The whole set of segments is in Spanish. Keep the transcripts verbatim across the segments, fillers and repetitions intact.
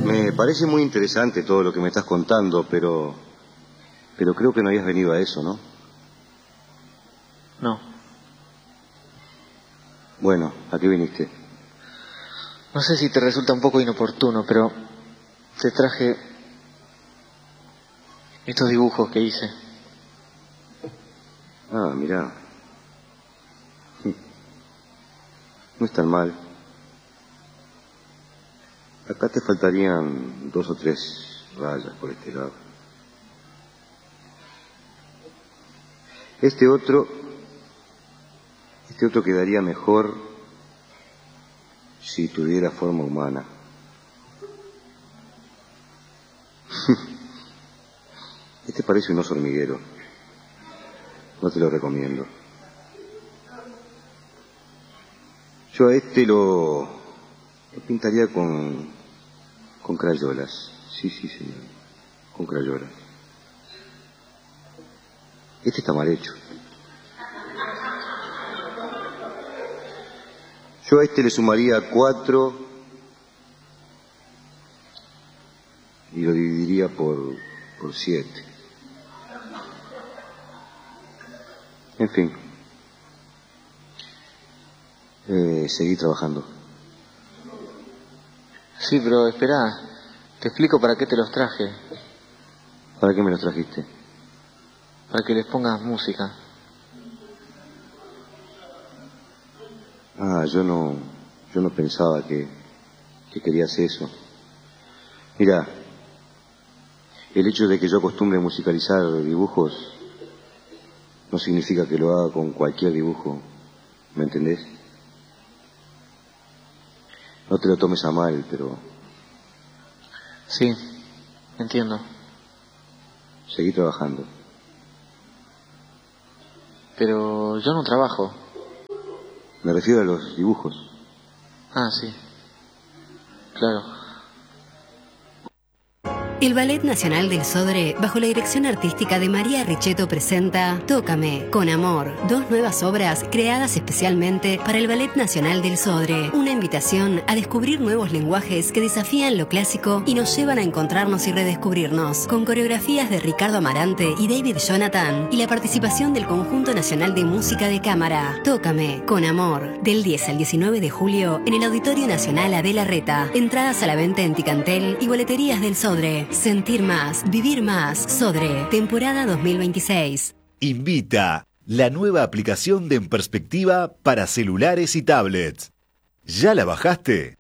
Me parece muy interesante todo lo que me estás contando, pero... Pero creo que no habías venido a eso, ¿no? No. Bueno, ¿a qué viniste? No sé si te resulta un poco inoportuno, pero te traje estos dibujos que hice. Ah, mirá. No es tan mal. Acá te faltarían dos o tres rayas por este lado. Este otro, este otro quedaría mejor si tuviera forma humana. Este parece un oso hormiguero. No te lo recomiendo. Yo a este lo, lo pintaría con, con crayolas. Sí, sí, señor. Con crayolas. Este está mal hecho. Yo a este le sumaría cuatro y lo dividiría por, por siete. En fin. Eh, seguí trabajando. Sí, pero espera, te explico para qué te los traje. ¿Para qué me los trajiste? Para que les pongas música. Ah, yo no, yo no pensaba que, que querías eso. Mira, el hecho de que yo acostumbre a musicalizar dibujos no significa que lo haga con cualquier dibujo, ¿me entendés? No te lo tomes a mal, pero... Sí, entiendo. Seguí trabajando. Pero yo no trabajo. Me refiero a los dibujos. Ah, sí. Claro. El Ballet Nacional del Sodre, bajo la dirección artística de María Richetto, presenta Tócame, con amor, dos nuevas obras creadas especialmente para el Ballet Nacional del Sodre. Una invitación a descubrir nuevos lenguajes que desafían lo clásico y nos llevan a encontrarnos y redescubrirnos, con coreografías de Ricardo Amarante y David Jonathan, y la participación del Conjunto Nacional de Música de Cámara. Tócame, con amor, del diez al diecinueve de julio en el Auditorio Nacional Adela Reta. Entradas a la venta en Ticantel y boleterías del Sodre. Sentir más, vivir más. Sodre, temporada dos mil veintiséis. Invita la nueva aplicación de En Perspectiva para celulares y tablets. ¿Ya la bajaste?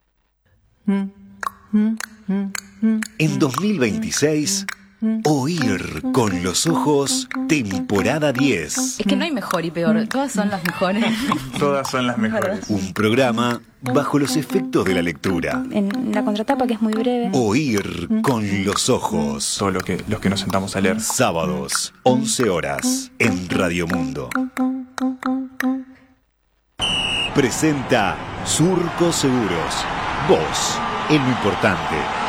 En dos mil veintiséis, Oír con los ojos, temporada diez. Es que no hay mejor y peor, todas son las mejores. Todas son las mejores. Un programa bajo los efectos de la lectura. En la contratapa, que es muy breve. Oír con los ojos. Todo lo que, los que nos sentamos a leer. Sábados, once horas, en Radio Mundo. Presenta Surco Seguros. Vos, en lo importante.